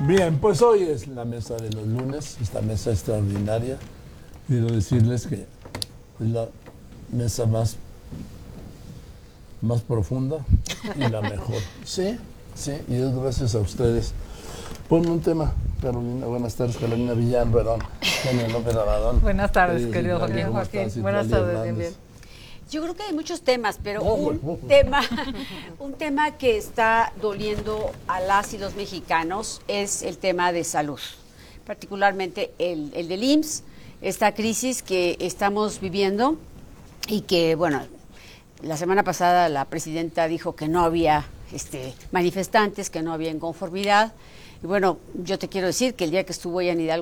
Bien, pues hoy es la mesa de los lunes, esta mesa extraordinaria. Quiero decirles que es la mesa más profunda y la mejor. Sí, y es gracias a ustedes. Ponme un tema, Carolina. Buenas tardes, Carolina Villán, perdón. López Rabadón. Buenas tardes, querido Joaquín. Buenas tardes, bien. Yo creo que hay muchos temas, pero un tema que está doliendo a las y los mexicanos es el tema de salud, particularmente el del IMSS, esta crisis que estamos viviendo y que, bueno, la semana pasada la presidenta dijo que no había manifestantes, que no había inconformidad. Y bueno, yo te quiero decir que el día que estuvo ella en Hidalgo